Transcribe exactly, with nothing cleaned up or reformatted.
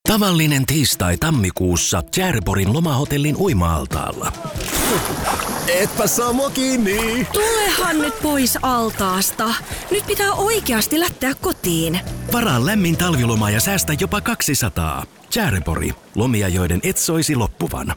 Tavallinen tiistai tammikuussa Tjärborin lomahotellin uima-altaalla. Etpä saa mua kiinni. Tulehan nyt pois altaasta. Nyt pitää oikeasti lähteä kotiin. Varaa lämmin talviloma ja säästä jopa kaksisataa. Tjärbori. Lomia, joiden et soisi loppuvan.